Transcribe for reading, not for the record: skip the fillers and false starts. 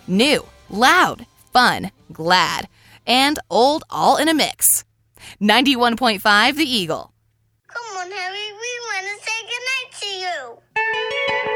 New, loud, fun, glad, and old all in a mix. 91.5 The Eagle. Come on, Harry, we want to say goodnight to you.